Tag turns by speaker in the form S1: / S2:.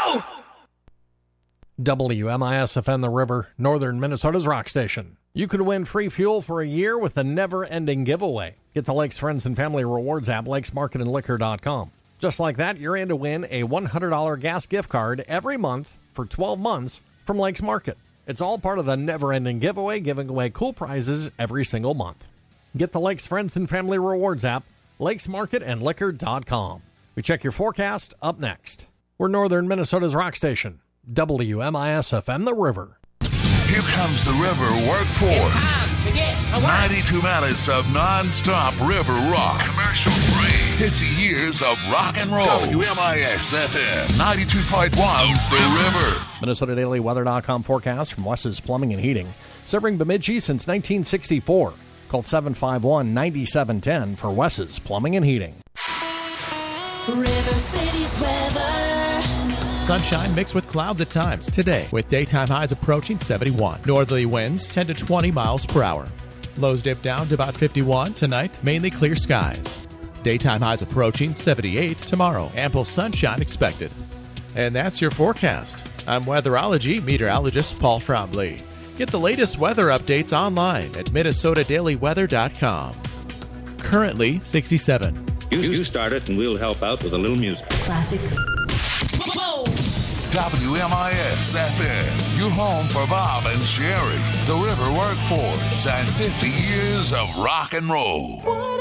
S1: Go! WMIS-FM The River, Northern Minnesota's rock station. You could win free fuel for a year with a never-ending giveaway. Get the Lakes Friends and Family Rewards app, lakesmarketandliquor.com. Just like that, you're in to win a $100 gas gift card every month for 12 months from Lakes Market. It's all part of the never-ending giveaway, giving away cool prizes every single month. Get the Lakes Friends and Family Rewards app, lakesmarketandliquor.com. We check your forecast up next. We're Northern Minnesota's rock station, WMIS-FM The River.
S2: Here comes the River Workforce.
S3: It's time to get to work.
S2: 92 minutes of non-stop river rock. Commercial free. 50 years of rock and roll. WMIS-FM 92.1 The River.
S1: MinnesotaDailyWeather.com forecast from Wes's Plumbing and Heating. Serving Bemidji since 1964. Call 751-9710 for Wes's Plumbing and Heating.
S4: River City's weather.
S5: Sunshine mixed with clouds at times today, with daytime highs approaching 71. Northerly winds 10 to 20 miles per hour. Lows dip down to about 51 tonight, mainly clear skies. Daytime highs approaching 78 tomorrow. Ample sunshine expected. And that's your forecast. I'm weatherology meteorologist Paul Trombley. Get the latest weather updates online at MinnesotaDailyWeather.com. Currently 67.
S6: You start it and we'll help out with a little music.
S4: Classic.
S2: WMIS-FM, your home for Bob and Sherry, the River Workforce, and 50 years of rock and roll.